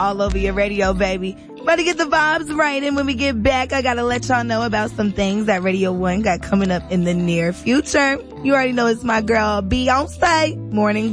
all over your radio, baby. About to get the vibes right, and when we get back, I gotta let y'all know about some things that Radio 1 got coming up in the near future. You already know it's my girl Beyonce, Morning